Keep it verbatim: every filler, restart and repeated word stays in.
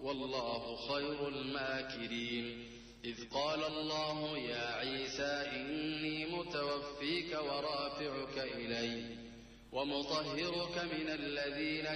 والله خير الماكرين. إذ قال الله يا عيسى إني متوفيك ورافعك إلي ومطهرك من الذين